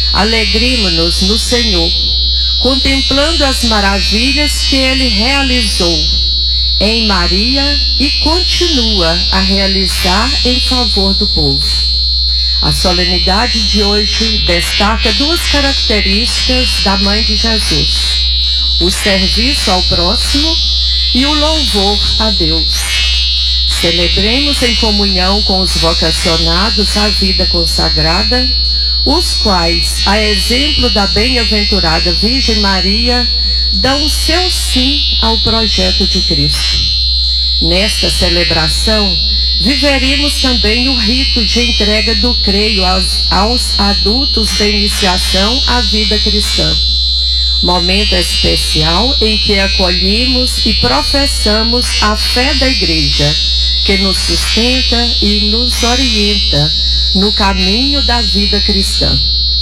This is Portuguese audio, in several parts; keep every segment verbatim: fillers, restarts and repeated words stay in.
Alegrimo-nos no Senhor, contemplando as maravilhas que Ele realizou em Maria e continua a realizar em favor do povo. A solenidade de hoje destaca duas características da Mãe de Jesus: o serviço ao próximo e o louvor a Deus. Celebremos em comunhão com os vocacionados à vida consagrada, os quais, a exemplo da bem-aventurada Virgem Maria, dão seu sim ao projeto de Cristo. Nesta celebração, viveremos também o rito de entrega do creio aos, aos adultos da iniciação à vida cristã. Momento especial em que acolhemos e professamos a fé da Igreja, que nos sustenta e nos orienta no caminho da vida cristã.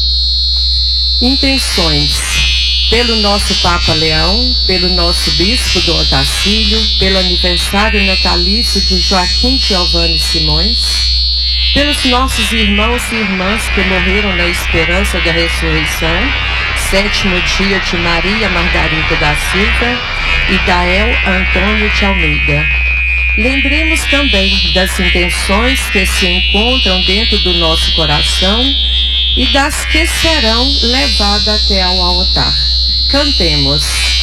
Intenções: pelo nosso Papa Leão, pelo nosso Bispo Dom Otacílio, pelo aniversário natalício de Joaquim Giovanni Simões, pelos nossos irmãos e irmãs que morreram na esperança da ressurreição, sétimo dia de Maria Margarida da Silva e Dael Antônio de Almeida. Lembremos também das intenções que se encontram dentro do nosso coração e das que serão levadas até ao altar. Cantemos.